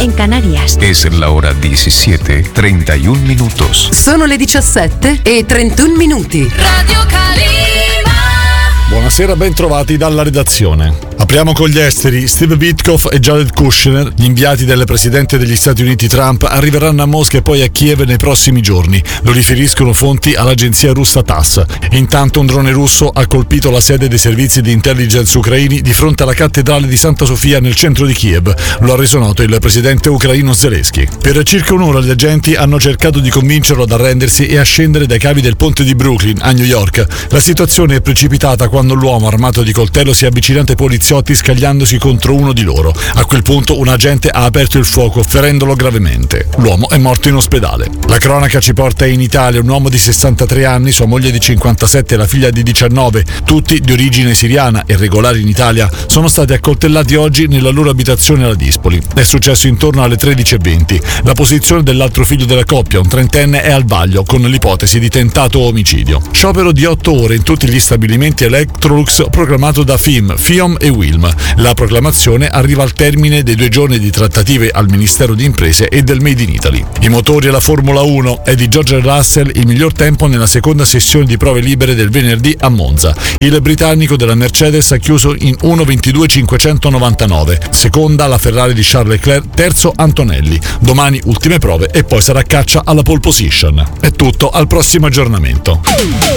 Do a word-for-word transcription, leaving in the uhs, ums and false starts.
en Canarias. Es la hora diecisiete, treinta y un minutos. Sono le diciassette e trentuno minuti. Radio Calima. Buonasera, ben trovati dalla redazione. Apriamo con gli esteri. Steve Witkoff e Jared Kushner, gli inviati del presidente degli Stati Uniti Trump, arriveranno a Mosca e poi a Kiev nei prossimi giorni. Lo riferiscono fonti all'agenzia russa TASS. Intanto un drone russo ha colpito la sede dei servizi di intelligence ucraini di fronte alla cattedrale di Santa Sofia nel centro di Kiev. Lo ha reso noto il presidente ucraino Zelensky. Per circa un'ora gli agenti hanno cercato di convincerlo ad arrendersi e a scendere dai cavi del ponte di Brooklyn a New York. La situazione è precipitata quando l'uomo armato di coltello si è avvicinato ai poliziotti scagliandosi contro uno di loro. A quel punto un agente ha aperto il fuoco ferendolo gravemente. L'uomo è morto in ospedale. La cronaca ci porta in Italia. Un uomo di sessantatré anni, sua moglie di cinquantasette e la figlia di diciannove, tutti di origine siriana e regolari in Italia, sono stati accoltellati oggi nella loro abitazione alla Dispoli. È successo intorno alle tredici e venti. La posizione dell'altro figlio della coppia, un trentenne, è al vaglio con l'ipotesi di tentato omicidio. Sciopero di otto ore in tutti gli stabilimenti Electrolux proclamato da FIM, FIOM e WILM. La proclamazione arriva al termine dei due giorni di trattative al Ministero di Imprese e del Made in Italy. I motori e la Formula uno. È di George Russell il miglior tempo nella seconda sessione di prove libere del venerdì a Monza. Il britannico della Mercedes ha chiuso in uno ventidue cinquecentonovantanove. Seconda la Ferrari di Charles Leclerc, terzo Antonelli. Domani ultime prove e poi sarà caccia alla pole position. È tutto, al prossimo aggiornamento.